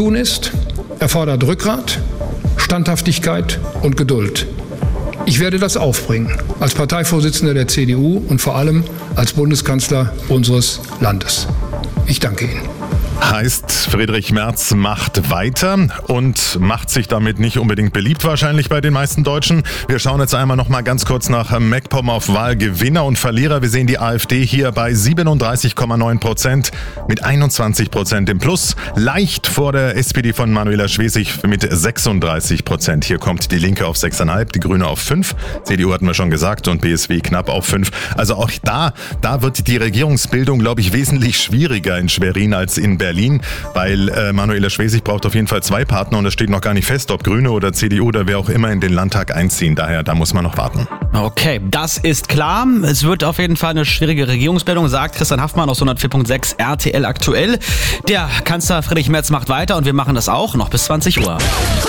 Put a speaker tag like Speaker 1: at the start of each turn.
Speaker 1: tun ist, erfordert Rückgrat, Standhaftigkeit und Geduld. Ich werde das aufbringen, als Parteivorsitzender der CDU und vor allem als Bundeskanzler unseres Landes. Ich danke Ihnen.
Speaker 2: Heißt, Friedrich Merz macht weiter und macht sich damit nicht unbedingt beliebt wahrscheinlich bei den meisten Deutschen. Wir schauen jetzt einmal noch mal ganz kurz nach MacPom auf Wahlgewinner und Verlierer. Wir sehen die AfD hier bei 37,9% mit 21% im Plus. Leicht vor der SPD von Manuela Schwesig mit 36%. Hier kommt die Linke auf 6,5, die Grüne auf 5. CDU hatten wir schon gesagt und BSW knapp auf 5. Also auch da wird die Regierungsbildung, glaube ich, wesentlich schwieriger in Schwerin als in Berlin, weil Manuela Schwesig braucht auf jeden Fall 2 Partner und es steht noch gar nicht fest, ob Grüne oder CDU oder wer auch immer in den Landtag einziehen. Daher, da muss man noch warten.
Speaker 3: Okay, das ist klar. Es wird auf jeden Fall eine schwierige Regierungsbildung, sagt Christian Haffmann aus 104.6 RTL aktuell. Der Kanzler Friedrich Merz macht weiter und wir machen das auch noch bis 20 Uhr.